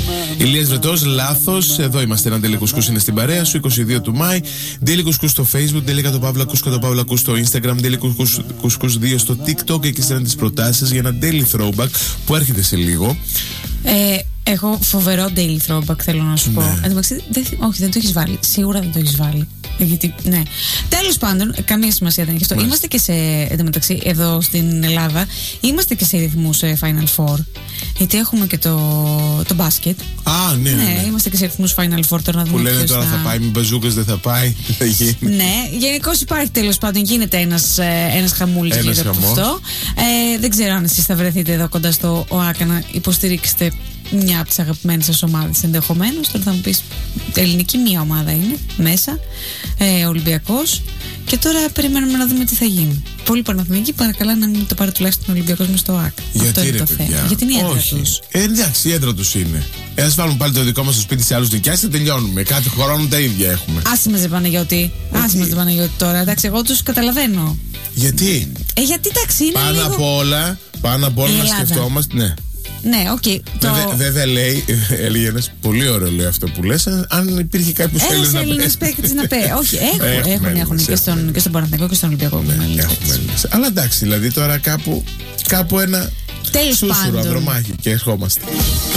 Ηλίας Βρετός, λάθος. Εδώ είμαστε. Ένα Daily Κουσκούς είναι στην παρέα σου. 22 του Μάη. Daily Κουσκούς στο Facebook. Daily Κατοπαύλακους στο Instagram. Daily Κουσκούς 2 στο TikTok. Εκεί στέλνετε τις προτάσεις για ένα Daily Throwback που έρχεται σε λίγο. Έχω φοβερό Daily Throwback, θέλω να σου πω. Όχι, δεν το έχεις βάλει. Σίγουρα δεν το έχεις βάλει. Γιατί, ναι. Τέλος πάντων, καμία σημασία δεν έχει αυτό. Είμαστε και σε. Εντωμεταξύ, εδώ στην Ελλάδα, είμαστε και σε ρυθμούς Final Four. Γιατί έχουμε και το μπάσκετ. Ναι. Είμαστε και σε ρυθμούς Final Four. Τώρα να δούμε. Που λένε τώρα θα πάει με μπαζούκες, δεν θα πάει. Θα γίνει. Ναι, γενικώς υπάρχει τέλος πάντων. Γίνεται ένας χαμούλης γύρω από αυτό. Δεν ξέρω αν εσείς θα βρεθείτε εδώ κοντά στο ΟΑΚΑ να υποστηρίξετε μια από τις αγαπημένες σας ομάδες ενδεχομένως. Τώρα θα μου πεις, ελληνική μία ομάδα είναι μέσα, Ολυμπιακός, και τώρα περιμένουμε να δούμε τι θα γίνει. Πολύ Παναθηναϊκοί, παρακαλά να μην το πάρει τουλάχιστον ο Ολυμπιακός μες στο ΟΑΚΑ. Γιατί αυτό είναι το θέμα. Γιατί είναι η έδρα τους. Εντάξει, η έδρα τους είναι. Ας βάλουν πάλι το δικό μας στο σπίτι σε άλλους νοικιάσεις και τελειώνουμε. Κάθε χρόνο τα ίδια έχουμε. Άσε μας, Παναγιώτη. Τώρα. Εντάξει, εγώ τους καταλαβαίνω. Γιατί? Γιατί εντάξει, είναι πάνω απ' όλα να σκεφτόμαστε. Ναι. Ναι, οκ. Βέβαια έλεγε ένας πολύ ωραίο, λέει αυτό που λες. Αν υπήρχε κάποιος Έλληνας παίκτης να πει. Όχι, έχουν και στον Παναθηναϊκό και στον Ολυμπιακό. Αλλά εντάξει, δηλαδή τώρα κάπου ένα σούσουρο ανδρομάχη και ερχόμαστε.